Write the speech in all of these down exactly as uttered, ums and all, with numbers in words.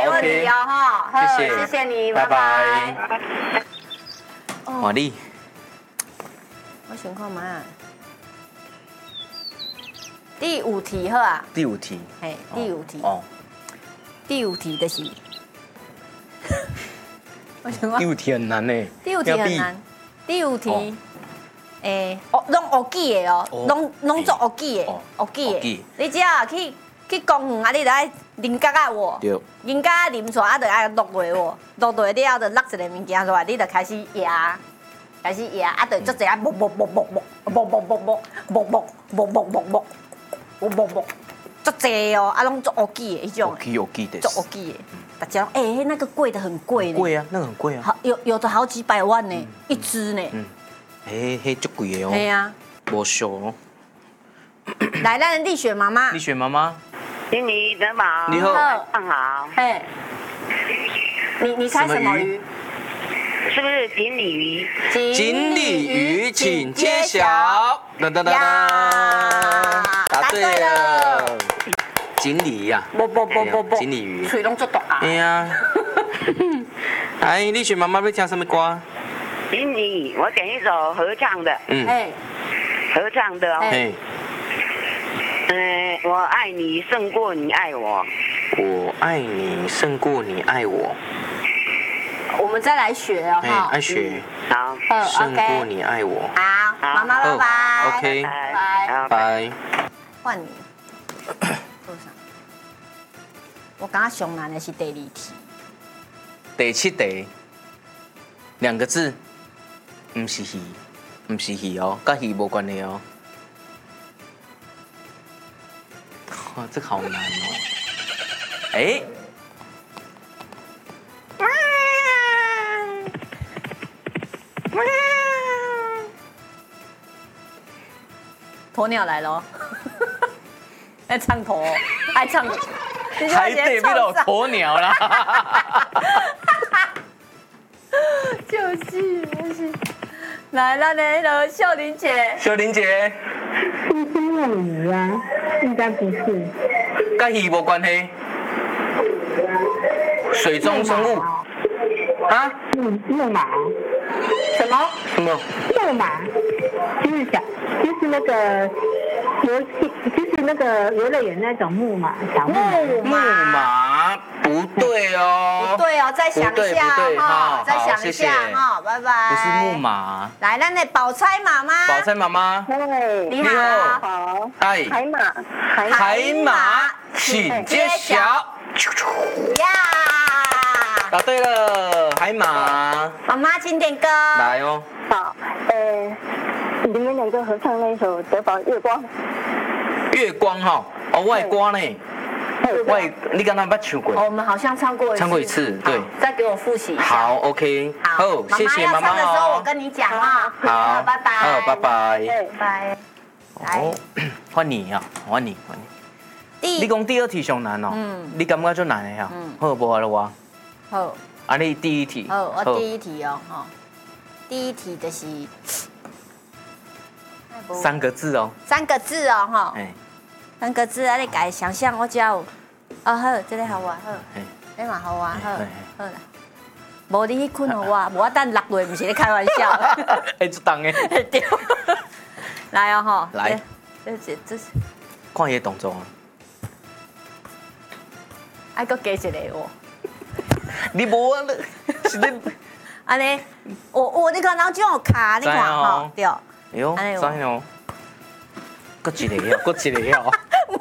没问题哦哈， 谢谢谢谢你， 拜拜拜。换你， 我想看嘛。第五题好啊。 第五题。 嘿，第五题。 哦。 第五题的是。我想看。 第五题很难呢。 第五题很难。第五题。诶，哦，拢学记的哦，拢拢做学记的，学记的。你只要去去公园啊，你就爱啉角啊喎，啉角啊啉出来，啊，就爱落落喎，落落了后就落一个物件出来，你就开始压，开始压，啊，就足济啊，木木木木木木木木木木木木木木木木木木，足济哦，啊，拢做学记的迄种， 学记的， 做学记的，大家哎，那个贵的很贵呢， 贵啊，那个很贵啊， 好有有的好几百万呢，一只呢。 嘿，嘿，足贵的哦。 对啊， 无俗哦。 来，咱的丽雪妈妈。 丽雪妈妈， 经理你好。 你好。 上好。 哎，你你猜什么鱼？ 是不是锦鲤鱼？ 锦鲤鱼，请揭晓。噔噔噔噔，答对了。锦鲤呀。 不不不不不。 锦鲤鱼。 水拢做大啊。 哎呀。哎，丽雪妈妈要听什么歌？ 锦鲤，我点一首合唱的。 嗯。 合唱的哦。 哎。 嗯，我爱你胜过你爱我。 我爱你胜过你爱我。 我们再来学哦，哈。 爱学。 好。 胜过你爱我。 好，妈妈拜拜。 OK。 拜拜。 换你。我刚刚上难的是第二题。 第七题。两个字。唔是鱼，唔是鱼哦，跟鱼无关系哦。哇，这个好难哦。哎， 鸵鸟来了，爱唱头，爱唱。 海底边有鸵鸟啦。 就是就是。来，咱的那个秀玲姐。 秀玲姐。 是是木鱼啊？应该不是。 跟鱼无关系。水中生物。啊？ 木木马。 什么？ 什么？ 木马，就是小，就是那个游戏，就是那个游乐园那种木马，小木马。 木马不对哦。 不对哦，再想一下哈，再想一下哈，拜拜。 不是木马。 来，咱的宝钗妈妈。 宝钗妈妈。 对， 你好。 好。 嗨。 海马。 海马，请揭晓。 呀。 答对了，海马。 妈妈，请点歌。 来哦。 好，呃，你们两个合唱那一首《德宝月光》。 月光哈，哦，我的歌呢？我你刚刚捌唱过？ 我们好像唱过一次。 唱过一次，对。 再给我复习一下。 好 ，OK。 好， 谢谢妈妈。 妈妈要唱的时候，我跟你讲啊。 好， 拜拜。 好，拜拜。 拜拜。 哦，换你啊，换你，换你。 第， 你讲第二题上难哦。嗯。你感觉最难的呀？嗯。好，不好了我。 好。 啊，你第一题。 好，我第一题哦，哈。第一题的是。 三个字哦。 三个字哦，哈。 哎。 三个字啊，你家想象我只有。哦好，这个好玩好，你嘛好玩好，好啦。无你去困好我，无我等落落，不是咧开玩笑。 哎，这当的。 对。来哦吼。 来。 这这这是。 看伊的动作啊。 爱搁加一个哦。 你无啊？是你。 安尼，我我你看，然后这种卡，你看吼，对。 哎呦，知哦。搁一个哦，搁一个哦。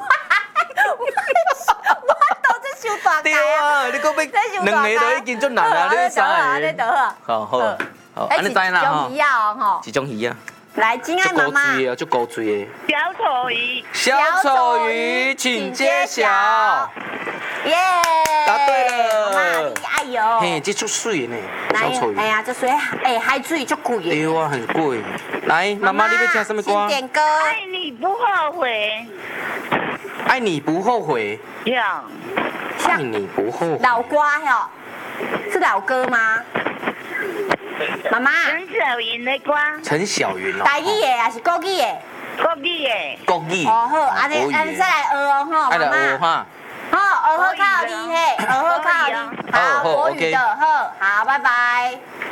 对啊，你讲要两个都已经足难啊，你三个。好好好，安尼知啦吼。 一种鱼啊吼。 一种鱼啊。 来，亲爱妈妈。 足高水的，足高水的。 小丑鱼。 小丑鱼，请揭晓。 耶！ 答对了。 妈妈，你加油。 嘿，这足水呢，小丑鱼。 哎呀，这水哎海水足贵的。 对啊，很贵。来，妈妈，你要听什么歌？ 请点歌。 爱你不后悔。 爱你不后悔。 这样。 爱你不后悔。 老歌哟，是老歌吗？妈妈。 陈小云的歌。 陈小云哦。 台语的还是国语的？ 国语的。 国语。 哦好，安尼安尼再来学哦吼，妈妈。 爱来学哈。 好，学好较厉害，学好较厉国语的，好，好，拜拜。